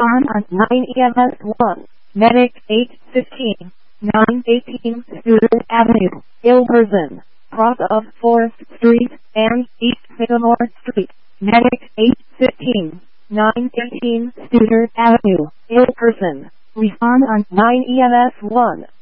Respond on 9 EMS 1. Medic 815. 918 Student Avenue, Ilverston. Cross of 4th Street and East Sycamore Street. Medic 815. 918 Student Avenue, Ilverston. Respond on 9 EMS 1.